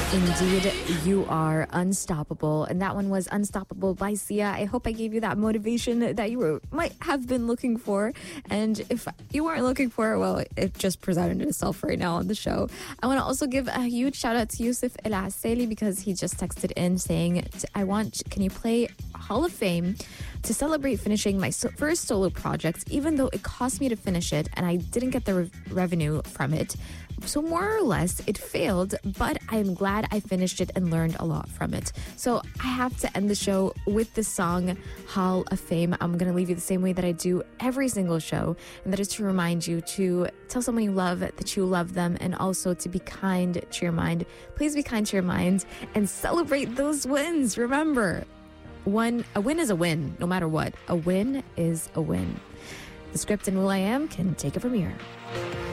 Indeed, you are unstoppable. And that one was Unstoppable by Sia. I hope I gave you that motivation that you might have been looking for. And if you weren't looking for it, well, it just presented itself right now on the show. I want to also give a huge shout out to Yusuf El Aseli because he just texted in saying, can you play Hall of Fame to celebrate finishing my first solo project, even though it cost me to finish it and I didn't get the revenue from it. So more or less, it failed, but I'm glad I finished it and learned a lot from it. So I have to end the show with the song Hall of Fame. I'm going to leave you the same way that I do every single show, and that is to remind you to tell someone you love that you love them, and also to be kind to your mind. Please be kind to your mind and celebrate those wins. Remember, a win is a win, no matter what. A win is a win. The Script and Will I Am can take it from here.